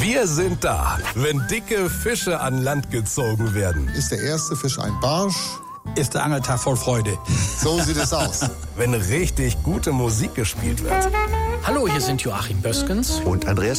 Wir sind da, wenn dicke Fische an Land gezogen werden. Ist der erste Fisch ein Barsch? Ist der Angeltag voll Freude. So sieht es aus. Wenn richtig gute Musik gespielt wird. Hallo, hier sind Joachim Böskens und Andreas